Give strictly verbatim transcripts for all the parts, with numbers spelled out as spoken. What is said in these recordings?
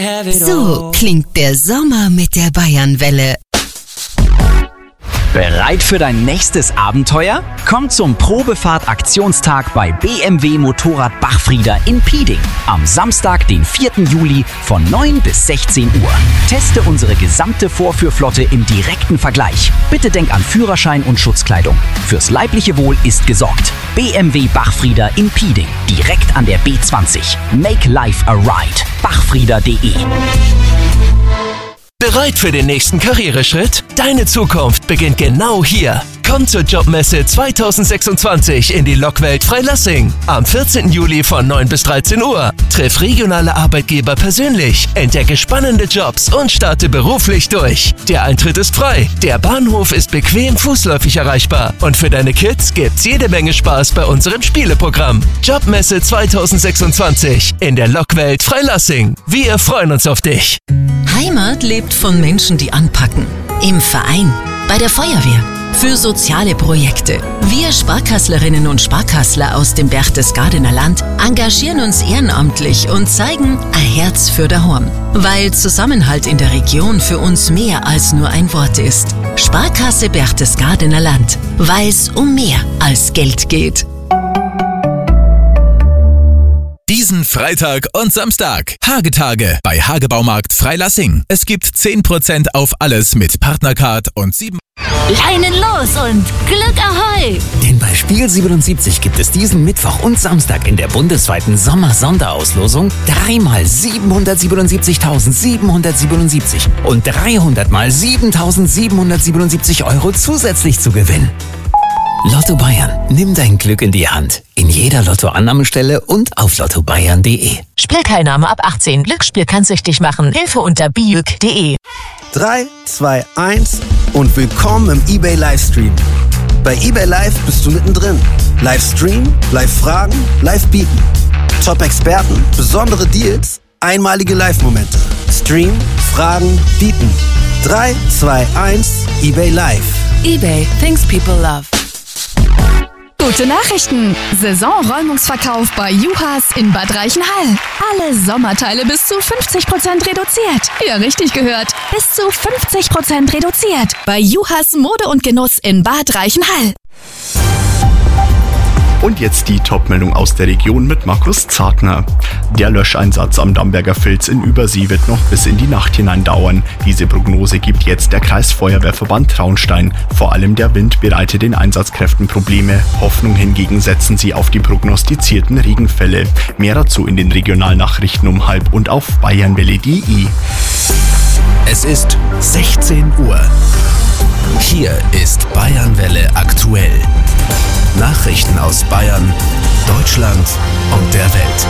So klingt der Sommer mit der Bayernwelle. Bereit für dein nächstes Abenteuer? Komm zum Probefahrt-Aktionstag bei B M W Motorrad Bachfrieder in Pieding. Am Samstag, den vierten Juli von neun bis sechzehn Uhr. Teste unsere gesamte Vorführflotte im direkten Vergleich. Bitte denk an Führerschein und Schutzkleidung. Fürs leibliche Wohl ist gesorgt. B M W Bachfrieder in Pieding. Direkt an der B zwanzig. Make life a ride. bachfrieder punkt de. Bereit für den nächsten Karriereschritt? Deine Zukunft beginnt genau hier. Komm zur Jobmesse zwanzig sechsundzwanzig in die Lokwelt Freilassing. Am vierzehnten Juli von neun bis dreizehn Uhr. Triff regionale Arbeitgeber persönlich, entdecke spannende Jobs und starte beruflich durch. Der Eintritt ist frei, der Bahnhof ist bequem fußläufig erreichbar und für deine Kids gibt's jede Menge Spaß bei unserem Spieleprogramm. Jobmesse zwanzig sechsundzwanzig in der Lokwelt Freilassing. Wir freuen uns auf dich. Heimat lebt von Menschen, die anpacken. Im Verein, bei der Feuerwehr, für soziale Projekte. Wir Sparkasslerinnen und Sparkassler aus dem Berchtesgadener Land engagieren uns ehrenamtlich und zeigen ein Herz für daheim. Weil Zusammenhalt in der Region für uns mehr als nur ein Wort ist. Sparkasse Berchtesgadener Land, weil es um mehr als Geld geht. Diesen Freitag und Samstag. Hagetage bei Hagebaumarkt Freilassing. Es gibt zehn Prozent auf alles mit Partnercard und sieben... Leinen los und Glück ahoi! Denn bei Spiel siebenundsiebzig gibt es diesen Mittwoch und Samstag in der bundesweiten Sommer-Sonderauslosung dreimal siebenhundertsiebenundsiebzigtausendsiebenhundertsiebenundsiebzig und dreihundert mal siebentausendsiebenhundertsiebenundsiebzig Euro zusätzlich zu gewinnen. Lotto Bayern, nimm dein Glück in die Hand. In jeder Lottoannahmestelle und auf lotto bayern punkt de. Spielteilnahme ab achtzehn. Glücksspiel kann süchtig machen. Hilfe unter biük punkt de. drei, zwei, eins und willkommen im eBay Livestream. Bei eBay Live bist du mittendrin. Livestream, Live-Fragen, Live-Bieten. Top-Experten, besondere Deals, einmalige Live-Momente. Stream, Fragen, Bieten. drei, zwei, eins, eBay Live. eBay, things people love. Gute Nachrichten! Saisonräumungsverkauf bei Juhas in Bad Reichenhall. Alle Sommerteile bis zu fünfzig Prozent reduziert. Ja, richtig gehört. Bis zu fünfzig Prozent reduziert. Bei Juhas Mode und Genuss in Bad Reichenhall. Und jetzt die Top-Meldung aus der Region mit Markus Zartner. Der Löscheinsatz am Damberger Filz in Übersee wird noch bis in die Nacht hinein dauern. Diese Prognose gibt jetzt der Kreisfeuerwehrverband Traunstein. Vor allem der Wind bereitet den Einsatzkräften Probleme. Hoffnung hingegen setzen sie auf die prognostizierten Regenfälle. Mehr dazu in den Regionalnachrichten um halb und auf bayernwelle punkt de. Es ist sechzehn Uhr. Hier ist Bayernwelle aktuell. Nachrichten aus Bayern, Deutschland und der Welt.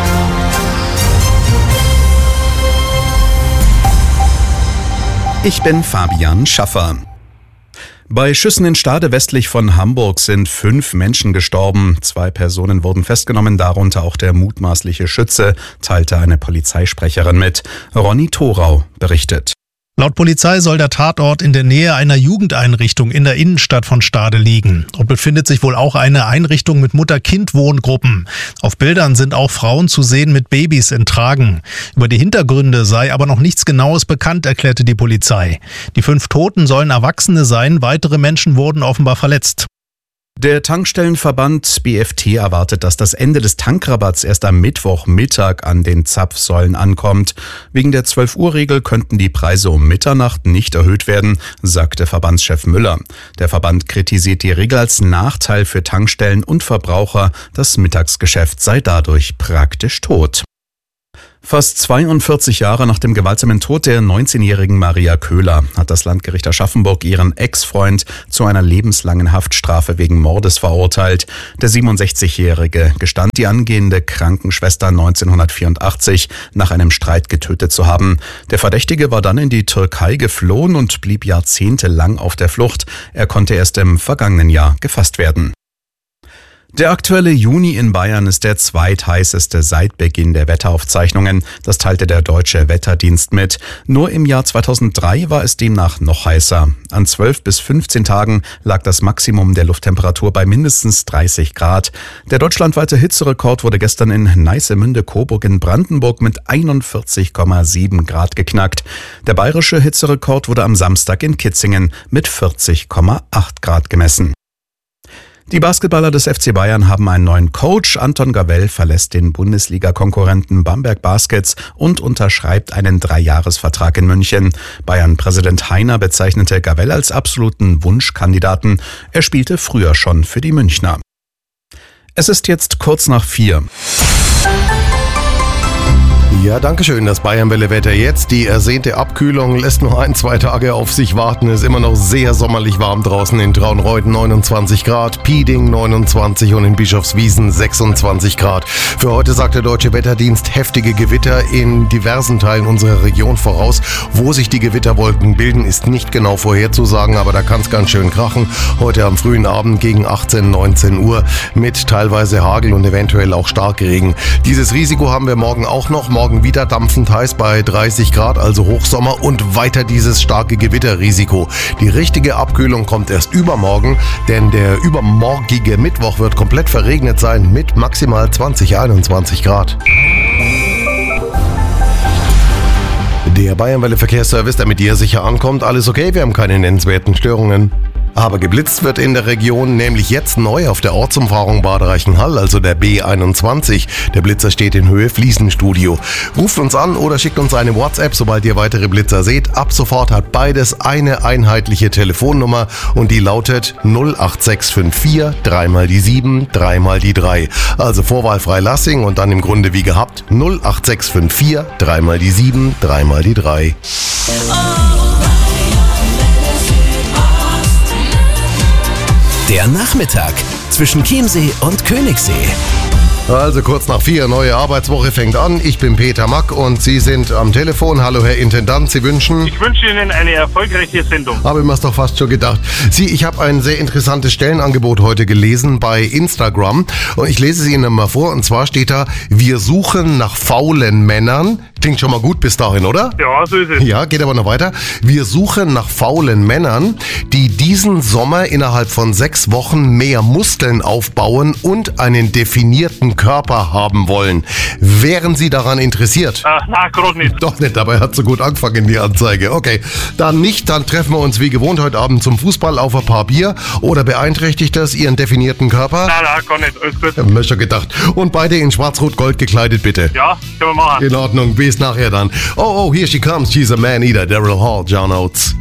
Ich bin Fabian Schaffer. Bei Schüssen in Stade westlich von Hamburg sind fünf Menschen gestorben. Zwei Personen wurden festgenommen, darunter auch der mutmaßliche Schütze, teilte eine Polizeisprecherin mit. Ronny Thorau berichtet. Laut Polizei soll der Tatort in der Nähe einer Jugendeinrichtung in der Innenstadt von Stade liegen. Dort befindet sich wohl auch eine Einrichtung mit Mutter-Kind-Wohngruppen. Auf Bildern sind auch Frauen zu sehen mit Babys in Tragen. Über die Hintergründe sei aber noch nichts Genaues bekannt, erklärte die Polizei. Die fünf Toten sollen Erwachsene sein, weitere Menschen wurden offenbar verletzt. Der Tankstellenverband B F T erwartet, dass das Ende des Tankrabatts erst am Mittwochmittag an den Zapfsäulen ankommt. Wegen der zwölf-Uhr-Regel könnten die Preise um Mitternacht nicht erhöht werden, sagte Verbandschef Müller. Der Verband kritisiert die Regel als Nachteil für Tankstellen und Verbraucher. Das Mittagsgeschäft sei dadurch praktisch tot. Fast zweiundvierzig Jahre nach dem gewaltsamen Tod der neunzehnjährigen Maria Köhler hat das Landgericht Aschaffenburg ihren Ex-Freund zu einer lebenslangen Haftstrafe wegen Mordes verurteilt. Der siebenundsechzigjährige gestand, die angehende Krankenschwester neunzehnhundertvierundachtzig nach einem Streit getötet zu haben. Der Verdächtige war dann in die Türkei geflohen und blieb jahrzehntelang auf der Flucht. Er konnte erst im vergangenen Jahr gefasst werden. Der aktuelle Juni in Bayern ist der zweitheißeste seit Beginn der Wetteraufzeichnungen. Das teilte der Deutsche Wetterdienst mit. Nur im Jahr zweitausenddrei war es demnach noch heißer. An zwölf bis fünfzehn Tagen lag das Maximum der Lufttemperatur bei mindestens dreißig Grad. Der deutschlandweite Hitzerekord wurde gestern in Neissemünde-Coburg in Brandenburg mit einundvierzig Komma sieben Grad geknackt. Der bayerische Hitzerekord wurde am Samstag in Kitzingen mit vierzig Komma acht Grad gemessen. Die Basketballer des F C Bayern haben einen neuen Coach. Anton Gavell verlässt den Bundesliga-Konkurrenten Bamberg Baskets und unterschreibt einen Dreijahresvertrag in München. Bayern-Präsident Heiner bezeichnete Gavell als absoluten Wunschkandidaten. Er spielte früher schon für die Münchner. Es ist jetzt kurz nach vier. Ja, danke schön. Das Bayern-Welle-Wetter jetzt. Die ersehnte Abkühlung lässt nur ein, zwei Tage auf sich warten. Es ist immer noch sehr sommerlich warm draußen. In Traunreut neunundzwanzig Grad, Pieding neunundzwanzig und in Bischofswiesen sechsundzwanzig Grad. Für heute sagt der Deutsche Wetterdienst heftige Gewitter in diversen Teilen unserer Region voraus. Wo sich die Gewitterwolken bilden, ist nicht genau vorherzusagen, aber da kann es ganz schön krachen. Heute am frühen Abend gegen achtzehn, neunzehn Uhr mit teilweise Hagel und eventuell auch Starkregen. Dieses Risiko haben wir morgen auch noch. Morgen wieder dampfend heiß bei dreißig Grad, also Hochsommer, und weiter dieses starke Gewitterrisiko. Die richtige Abkühlung kommt erst übermorgen, denn der übermorgige Mittwoch wird komplett verregnet sein mit maximal zwanzig, einundzwanzig Grad. Der Bayernwelle Verkehrsservice, damit ihr sicher ankommt. Alles okay, wir haben keine nennenswerten Störungen. Aber geblitzt wird in der Region, nämlich jetzt neu auf der Ortsumfahrung Bad Reichenhall, also der B einundzwanzig. Der Blitzer steht in Höhe Fliesenstudio. Ruft uns an oder schickt uns eine WhatsApp, sobald ihr weitere Blitzer seht. Ab sofort hat beides eine einheitliche Telefonnummer und die lautet null acht sechs fünf vier, dreimal die sieben, dreimal die drei. Also Vorwahl Freilassing und dann im Grunde wie gehabt null acht sechs fünf vier, dreimal die sieben, dreimal die drei. Der Nachmittag zwischen Chiemsee und Königssee. Also kurz nach vier, neue Arbeitswoche fängt an. Ich bin Peter Mack und Sie sind am Telefon. Hallo Herr Intendant, Sie wünschen? Ich wünsche Ihnen eine erfolgreiche Sendung. Habe ich mir's doch fast schon gedacht. Sie, ich habe ein sehr interessantes Stellenangebot heute gelesen bei Instagram und ich lese es Ihnen mal vor, und zwar steht da: Wir suchen nach faulen Männern. Klingt schon mal gut bis dahin, oder? Ja, so ist es. Ja, geht aber noch weiter. Wir suchen nach faulen Männern, die diesen Sommer innerhalb von sechs Wochen mehr Muskeln aufbauen und einen definierten Körper haben wollen. Wären Sie daran interessiert? Ach, na, gerade nicht. Doch nicht, dabei hat so gut angefangen, die Anzeige. Okay, dann nicht, dann treffen wir uns wie gewohnt heute Abend zum Fußball auf ein paar Bier. Oder beeinträchtigt das Ihren definierten Körper? Nein, nein, gar nicht, alles gut. Hab ich mir schon gedacht. Und beide in schwarz-rot-gold gekleidet, bitte. Ja, können wir machen. In Ordnung, bis nachher dann. Oh, oh, here she comes, she's a man-eater, Daryl Hall, John Oates.